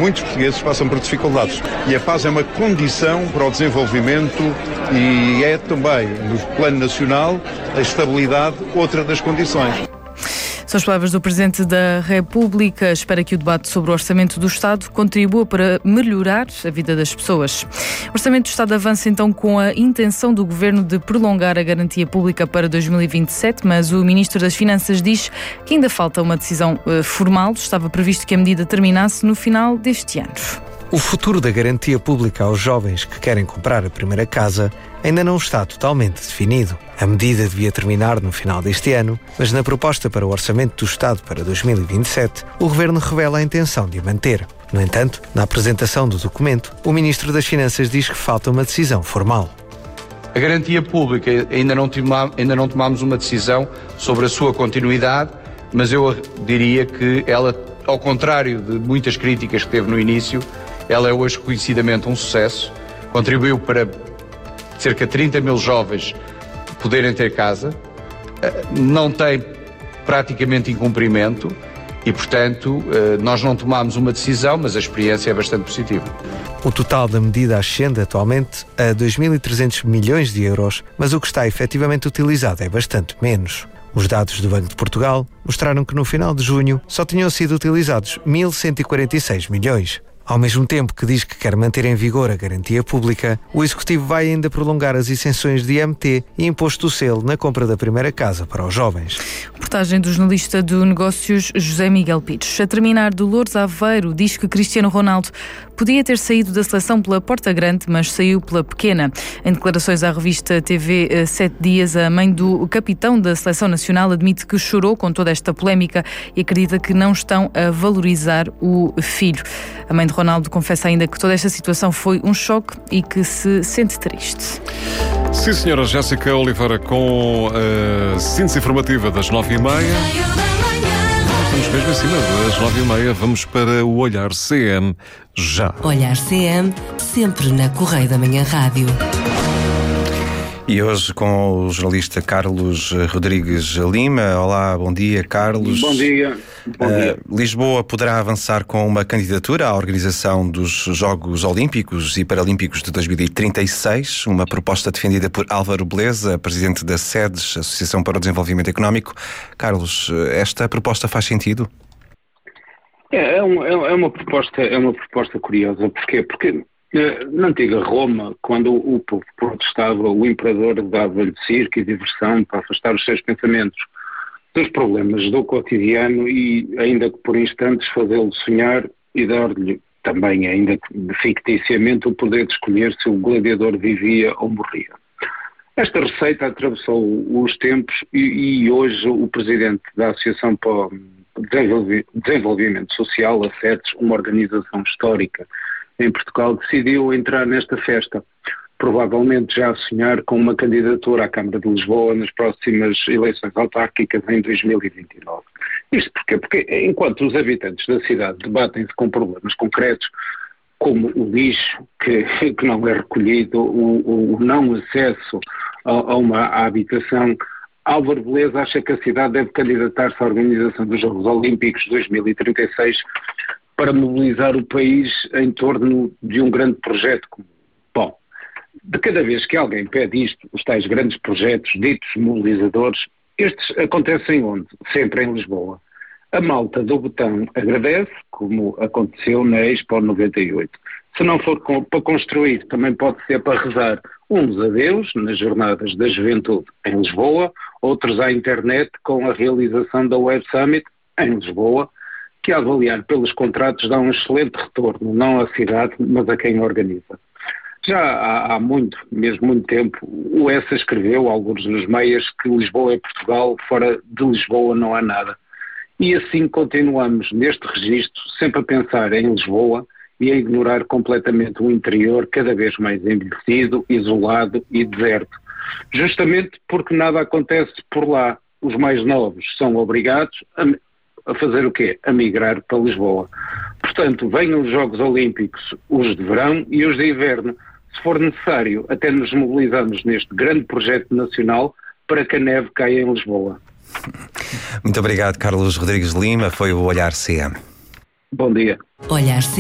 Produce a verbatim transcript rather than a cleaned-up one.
muitos portugueses passam por dificuldades. E a paz é uma condição para o desenvolvimento e é também, no plano nacional, a estabilidade outra das condições. São as palavras do Presidente da República. Espera que o debate sobre o Orçamento do Estado contribua para melhorar a vida das pessoas. O Orçamento do Estado avança então com a intenção do Governo de prolongar a garantia pública para dois mil e vinte e sete, mas o Ministro das Finanças diz que ainda falta uma decisão uh, formal. Estava previsto que a medida terminasse no final deste ano. O futuro da garantia pública aos jovens que querem comprar a primeira casa ainda não está totalmente definido. A medida devia terminar no final deste ano, mas na proposta para o Orçamento do Estado para dois mil e vinte e sete, o Governo revela a intenção de a manter. No entanto, na apresentação do documento, o Ministro das Finanças diz que falta uma decisão formal. A garantia pública, ainda não, tomamos, ainda não tomamos uma decisão sobre a sua continuidade, mas eu diria que ela, ao contrário de muitas críticas que teve no início, ela é hoje reconhecidamente um sucesso, contribuiu para cerca de trinta mil jovens poderem ter casa, não tem praticamente incumprimento e, portanto, nós não tomámos uma decisão, mas a experiência é bastante positiva. O total da medida ascende atualmente a dois mil e trezentos milhões de euros, mas o que está efetivamente utilizado é bastante menos. Os dados do Banco de Portugal mostraram que no final de junho só tinham sido utilizados mil cento e quarenta e seis milhões. Ao mesmo tempo que diz que quer manter em vigor a garantia pública, o Executivo vai ainda prolongar as isenções de I M T e imposto do selo na compra da primeira casa para os jovens. Reportagem do jornalista do Negócios José Miguel Pires. A terminar, Dolores Aveiro diz que Cristiano Ronaldo podia ter saído da seleção pela porta grande, mas saiu pela pequena. Em declarações à revista T V Sete Dias, a mãe do capitão da Seleção Nacional admite que chorou com toda esta polémica e acredita que não estão a valorizar o filho. A mãe de Ronaldo confessa ainda que toda esta situação foi um choque e que se sente triste. Sim, senhora Jéssica Oliveira, com a síntese informativa das nove e meia. Estamos mesmo em cima das nove e meia. Vamos para o Olhar C M já. Olhar C M, sempre na Correio da Manhã Rádio. E hoje com o jornalista Carlos Rodrigues Lima. Olá, bom dia, Carlos. Bom dia. Bom dia. Uh, Lisboa poderá avançar com uma candidatura à organização dos Jogos Olímpicos e Paralímpicos de dois mil e trinta e seis, uma proposta defendida por Álvaro Beleza, presidente da SEDES, Associação para o Desenvolvimento Económico. Carlos, esta proposta faz sentido? É, é, um, é uma proposta, é uma proposta curiosa. Porquê? Porque na antiga Roma, quando o povo protestava, o imperador dava-lhe circo e diversão para afastar os seus pensamentos dos problemas do cotidiano e, ainda que por instantes, fazê-lo sonhar e dar-lhe também, ainda que ficticiamente, o poder de escolher se o gladiador vivia ou morria. Esta receita atravessou os tempos e, e hoje o presidente da Associação para o Desenvolvimento Social, a SEDES, uma organização histórica em Portugal, decidiu entrar nesta festa, provavelmente já a sonhar com uma candidatura à Câmara de Lisboa nas próximas eleições autárquicas em dois mil e vinte e nove. Isto porquê? Porque enquanto os habitantes da cidade debatem-se com problemas concretos, como o lixo que, que não é recolhido, o, o não acesso a, a uma a habitação, Álvaro Beleza acha que a cidade deve candidatar-se à organização dos Jogos Olímpicos dois mil e trinta e seis para mobilizar o país em torno de um grande projeto comum. Bom, de cada vez que alguém pede isto, os tais grandes projetos ditos mobilizadores, estes acontecem onde? Sempre em Lisboa. A malta do botão agradece, como aconteceu na Expo noventa e oito. Se não for com, para construir, também pode ser para rezar uns adeus nas jornadas da juventude em Lisboa, outros à internet com a realização da Web Summit em Lisboa, que a avaliar pelos contratos dá um excelente retorno, não à cidade, mas a quem organiza. Já há, há muito, mesmo muito tempo, o Essa escreveu, alguns nos meias, que Lisboa é Portugal, fora de Lisboa não há nada. E assim continuamos neste registro, sempre a pensar em Lisboa e a ignorar completamente o interior, cada vez mais envelhecido, isolado e deserto. Justamente porque nada acontece por lá. Os mais novos são obrigados a a fazer o quê? A migrar para Lisboa. Portanto, venham os Jogos Olímpicos, os de verão e os de inverno. Se for necessário, até nos mobilizamos neste grande projeto nacional para que a neve caia em Lisboa. Muito obrigado, Carlos Rodrigues Lima. Foi o Olhar C M. Bom dia. Olhar C M.